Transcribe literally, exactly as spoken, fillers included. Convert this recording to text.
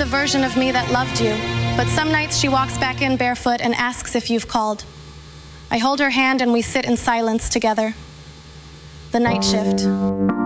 the version of me that loved you, but some nights she walks back in barefoot and asks if you've called. I hold her hand and we sit in silence together. The night shift.